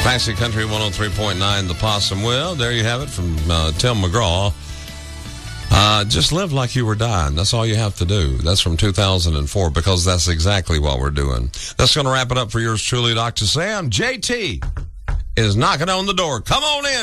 Classic Country 103.9, The Possum. Well, there you have it from Tim McGraw. Just live like you were dying. That's all you have to do. That's from 2004, because that's exactly what we're doing. That's going to wrap it up for yours truly, Dr. Sam. JT is knocking on the door. Come on in.